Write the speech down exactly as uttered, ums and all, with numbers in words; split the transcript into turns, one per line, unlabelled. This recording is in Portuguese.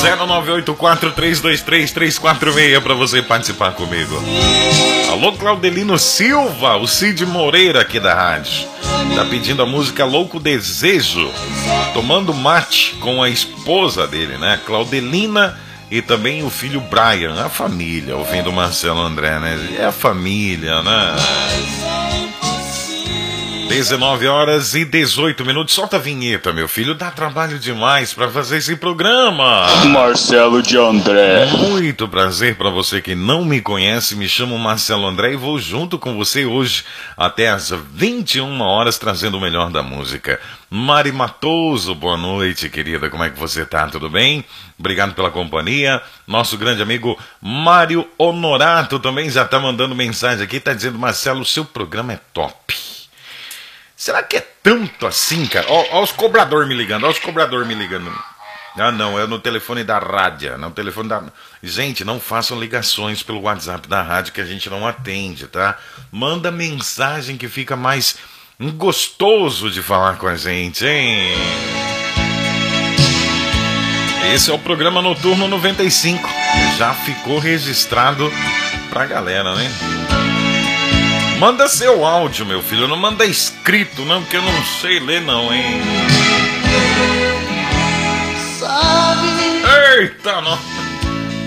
zero nove oito quatro três dois três três quatro seis para você participar comigo. Alô, Claudelino Silva, o Cid Moreira aqui da rádio. Tá pedindo a música Louco Desejo, tomando mate com a esposa dele, né? Claudelina e também o filho Brian, a família, ouvindo o Marcelo André, né? É a família, né? dezenove horas e dezoito minutos. Solta a vinheta, meu filho. Dá trabalho demais para fazer esse programa.
Marcelo de André.
Muito prazer para você que não me conhece. Me chamo Marcelo André e vou junto com você hoje até às vinte e uma horas trazendo o melhor da música. Mari Matoso, boa noite, querida. Como é que você tá? Tudo bem? Obrigado pela companhia. Nosso grande amigo Mário Honorato também já tá mandando mensagem aqui. Tá dizendo, Marcelo, o seu programa é top. Será que é tanto assim, cara? Ó, ó os cobradores me ligando, ó os cobradores me ligando. Ah, não, é no telefone da rádio, no telefone da... Gente, não façam ligações pelo WhatsApp da rádio que a gente não atende, tá? Manda mensagem que fica mais gostoso de falar com a gente, hein? Esse é o programa Noturno noventa e cinco. Já ficou registrado pra galera, né? Manda seu áudio, meu filho. Não manda escrito, não, porque eu não sei ler, não, hein? Eita, não.